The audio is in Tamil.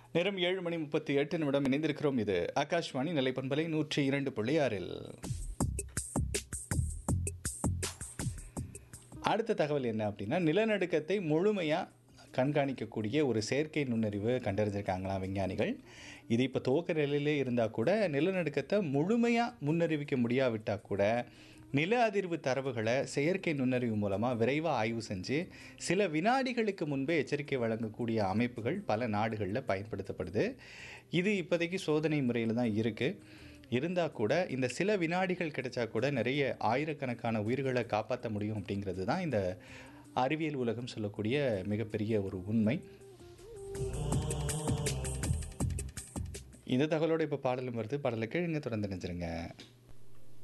நேரம் 7:38 இணைந்திருக்கிறோம். இது ஆகாஷ்வாணி நிலைப்பண்பலை 102.6. அடுத்த தகவல் என்ன அப்படின்னா, நிலநடுக்கத்தை முழுமையாக கண்காணிக்கக்கூடிய ஒரு செயற்கை நுண்ணறிவு கண்டறிஞ்சிருக்காங்களாம் விஞ்ஞானிகள். இது இப்போ துவக்க நிலையிலே இருந்தால் கூட நிலநடுக்கத்தை முழுமையாக முன்னறிவிக்க முடியாவிட்டால் கூட நில அதிர்வு தரவுகளை செயற்கை நுண்ணறிவு மூலமாக விரைவாக ஆய்வு செஞ்சு சில வினாடிகளுக்கு முன்பே எச்சரிக்கை வழங்கக்கூடிய அமைப்புகள் பல நாடுகளில் பயன்படுத்தப்படுது. இது இப்போதைக்கு சோதனை முறையில் தான் இருக்குது. இருந்தால் கூட இந்த சில வினாடிகள் கிடைச்சா கூட நிறைய ஆயிரக்கணக்கான உயிர்களை காப்பாற்ற முடியும் அப்படிங்கிறது தான் இந்த அறிவியல் உலகம் சொல்லக்கூடிய மிகப்பெரிய ஒரு உண்மை. இந்த தகவலோடு இப்போ பாடலும் வருது. பாடலை கேளுங்க, தொடர்ந்து நினைச்சிருங்க.